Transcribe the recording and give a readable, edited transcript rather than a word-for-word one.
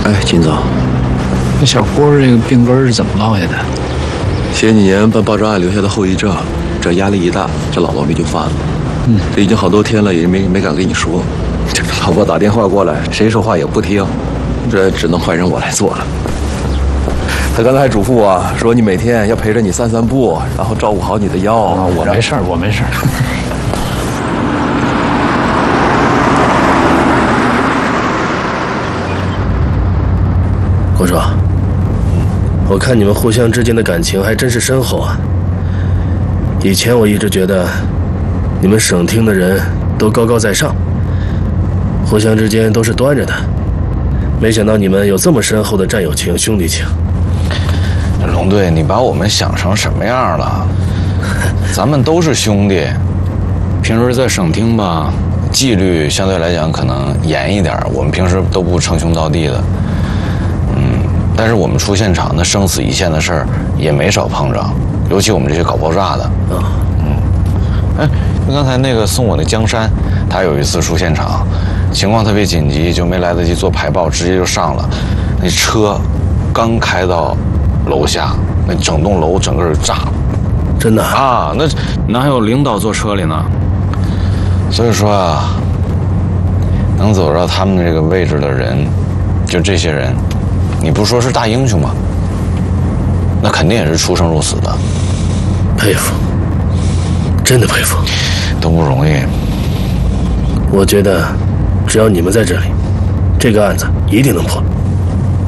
哎，金总， 那小郭这个病根是怎么落下的？ 前几年办爆炸案留下的后遗症，这压力一大，这老毛病就犯了。这已经好多天了，也没敢跟你说。这老婆打电话过来，谁说话也不听，这只能换成我来做了。他刚才还嘱咐我说，你每天要陪着你散散步，然后照顾好你的腰。 我没事，我没事。 郭少，我看你们互相之间的感情还真是深厚啊。以前我一直觉得你们省厅的人都高高在上，互相之间都是端着的，没想到你们有这么深厚的战友情、兄弟情。 龙队，你把我们想成什么样了？咱们都是兄弟，平时在省厅吧，纪律相对来讲可能严一点，我们平时都不称兄道弟的。但是我们出现场那生死一线的事儿也没少碰着，尤其我们这些搞爆炸的。哎，刚才那个送我的江山，他有一次出现场，情况特别紧急，就没来得及做排爆，直接就上了。那车刚开到楼下，那整栋楼整个就炸了。 真的啊？那哪还有领导坐车里呢？所以说啊，能走到他们这个位置的人，就这些人，你不说是大英雄吗？那肯定也是出生入死的。 佩服，真的佩服， 都不容易。 我觉得只要你们在这里，这个案子一定能破。